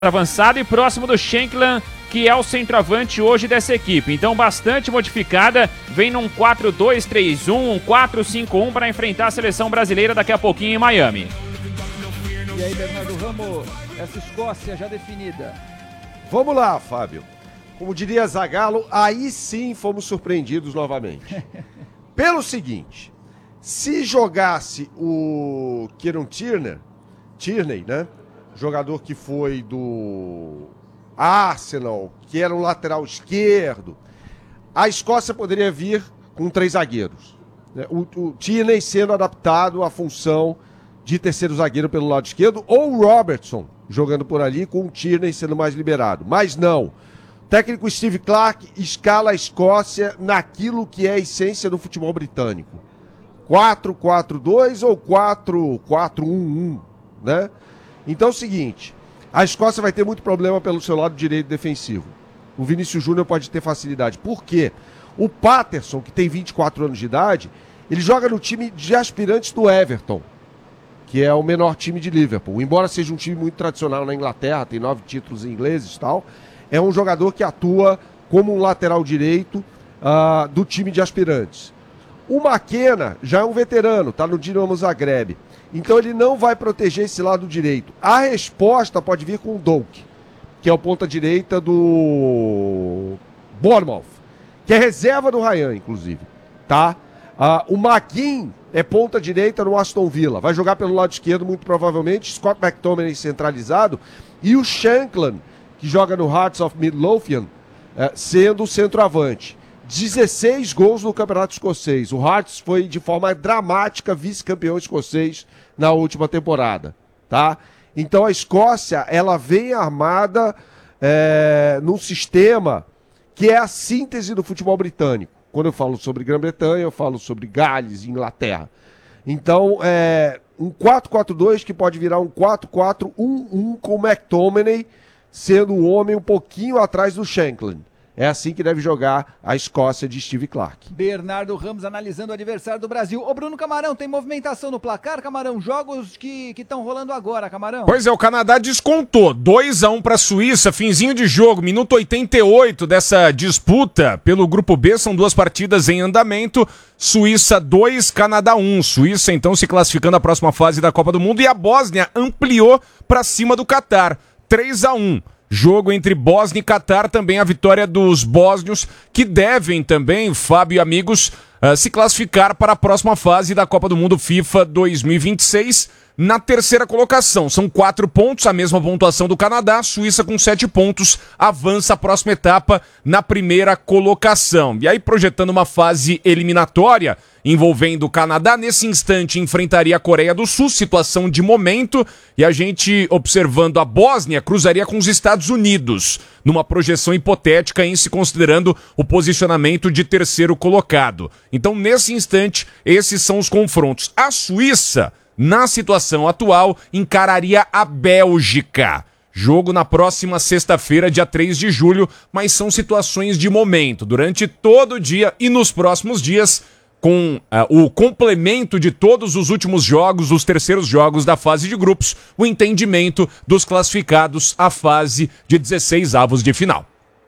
avançado e próximo do Shankland, que é o centroavante hoje dessa equipe. Então, bastante modificada, vem num 4-2-3-1, um 4-5-1 para enfrentar a seleção brasileira daqui a pouquinho em Miami. E aí, Bernardo Ramos, essa Escócia já definida. Vamos lá, Fábio. Como diria Zagallo, aí sim fomos surpreendidos novamente. Pelo seguinte, se jogasse o Kieran Tierney, né? Jogador que foi do Arsenal, que era um lateral esquerdo, a Escócia poderia vir com 3 zagueiros. O Tierney sendo adaptado à função de terceiro zagueiro pelo lado esquerdo, ou o Robertson jogando por ali, com o Tierney sendo mais liberado. Mas não. O técnico Steve Clarke escala a Escócia naquilo que é a essência do futebol britânico. 4-4-2 ou 4-4-1-1, né? Então é o seguinte, a Escócia vai ter muito problema pelo seu lado direito defensivo. O Vinícius Júnior pode ter facilidade. Por quê? O Patterson, que tem 24 anos de idade, ele joga no time de aspirantes do Everton, que é o menor time de Liverpool. Embora seja um time muito tradicional na Inglaterra, tem 9 títulos ingleses e tal, é um jogador que atua como um lateral direito do time de aspirantes. O McKenna já é um veterano, está no Dinamo Zagreb. Então ele não vai proteger esse lado direito. A resposta pode vir com o Doak, que é o ponta direita do Bournemouth, que é reserva do Ryan, inclusive, tá? O McGinn é ponta direita no Aston Villa. Vai jogar pelo lado esquerdo, muito provavelmente. Scott McTominay centralizado. E o Shankland, que joga no Hearts of Midlothian, sendo o centroavante. 16 gols no Campeonato Escocês. O Hearts foi de forma dramática vice-campeão escocês na última temporada, tá? Então a Escócia, ela vem armada num sistema que é a síntese do futebol britânico. Quando eu falo sobre Grã-Bretanha, eu falo sobre Gales e Inglaterra. Então, um 4-4-2 que pode virar um 4-4-1-1 com o McTominay sendo o homem um pouquinho atrás do Shankland. É assim que deve jogar a Escócia de Steve Clarke. Bernardo Ramos analisando o adversário do Brasil. Ô Bruno Camarão, tem movimentação no placar, Camarão? Jogos que estão rolando agora, Camarão? Pois é, o Canadá descontou. 2-1 para a Suíça, finzinho de jogo, minuto 88 dessa disputa pelo Grupo B. São 2 partidas em andamento. Suíça 2, Canadá 1. Suíça então se classificando à próxima fase da Copa do Mundo. E a Bósnia ampliou para cima do Catar. 3-1. Jogo entre Bósnia e Catar, também a vitória dos bósnios, que devem também, Fábio e amigos, se classificar para a próxima fase da Copa do Mundo FIFA 2026, na terceira colocação. São 4 pontos, a mesma pontuação do Canadá. Suíça com 7 pontos, avança a próxima etapa na primeira colocação. E aí, projetando uma fase eliminatória envolvendo o Canadá, nesse instante enfrentaria a Coreia do Sul, situação de momento, e a gente, observando a Bósnia, cruzaria com os Estados Unidos, numa projeção hipotética em se considerando o posicionamento de terceiro colocado. Então, nesse instante, esses são os confrontos. A Suíça, na situação atual, encararia a Bélgica. Jogo na próxima sexta-feira, dia 3 de julho, mas são situações de momento. Durante todo o dia e nos próximos dias, com o complemento de todos os últimos jogos, os terceiros jogos da fase de grupos, o entendimento dos classificados à fase de 16 avos de final.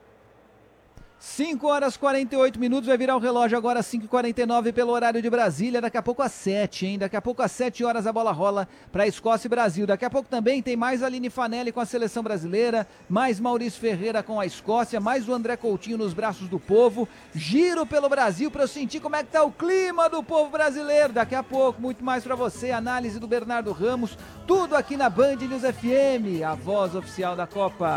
5h48, vai virar o relógio agora, 5h49 pelo horário de Brasília, daqui a pouco às 7, hein? Daqui a pouco às 7 horas a bola rola para Escócia e Brasil. Daqui a pouco também tem mais Aline Fanelli com a seleção brasileira, mais Maurício Ferreira com a Escócia, mais o André Coutinho nos braços do povo. Giro pelo Brasil para eu sentir como é que tá o clima do povo brasileiro. Daqui a pouco, muito mais para você, análise do Bernardo Ramos, tudo aqui na Band News FM, a voz oficial da Copa.